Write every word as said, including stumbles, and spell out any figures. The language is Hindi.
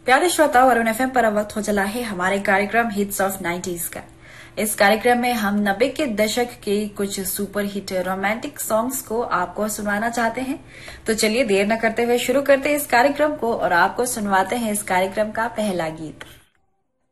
प्यारे श्रोताओं, अरुण एफएम पर वक्त हो चला है हमारे कार्यक्रम हिट्स ऑफ नाइंटीज़ का। इस कार्यक्रम में हम नब्बे के दशक के कुछ सुपर हिट रोमांटिक सॉन्ग्स को आपको सुनवाना चाहते हैं। तो चलिए देर न करते हुए शुरू करते हैं इस कार्यक्रम को और आपको सुनवाते हैं इस कार्यक्रम का पहला गीत।